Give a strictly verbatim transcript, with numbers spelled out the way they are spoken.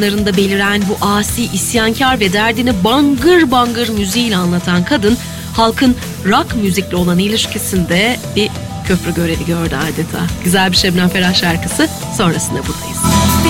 Larında beliren bu asi, isyankar ve derdini bangır bangır müziğiyle anlatan kadın, halkın rock müzikle olan ilişkisinde bir köprü görevi gördü adeta. Güzel bir Şebnem Ferah şarkısı, sonrasında buradayız.